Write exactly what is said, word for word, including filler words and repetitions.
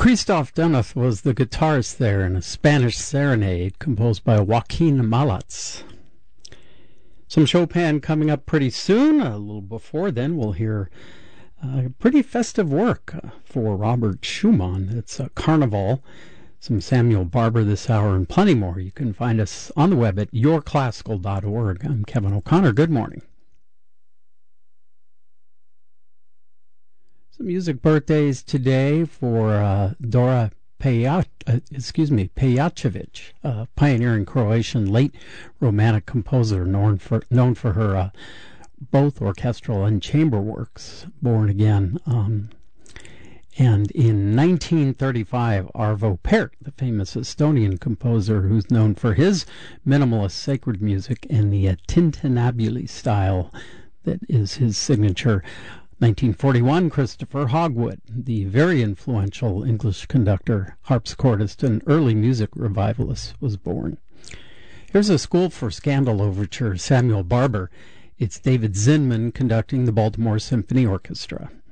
Christoph Demeth was the guitarist there in a Spanish serenade composed by Joaquin Malats. Some Chopin coming up pretty soon. A little before then, we'll hear uh, pretty festive work uh, for Robert Schumann. It's a Carnival, some Samuel Barber this hour, and plenty more. You can find us on the web at your classical dot org. I'm Kevin O'Connor. Good morning. Some music birthdays today for uh, Dora Pejac, uh, excuse me, Pejacevic, a pioneering Croatian late Romantic composer known for known for her uh, both orchestral and chamber works. Born again, um, and in nineteen thirty-five, Arvo Pärt, the famous Estonian composer who's known for his minimalist sacred music and the uh, tintinnabuli style that is his signature. nineteen forty-one, Christopher Hogwood, the very influential English conductor, harpsichordist, and early music revivalist, was born. Here's a School for Scandal overture, Samuel Barber. It's David Zinman conducting the Baltimore Symphony Orchestra.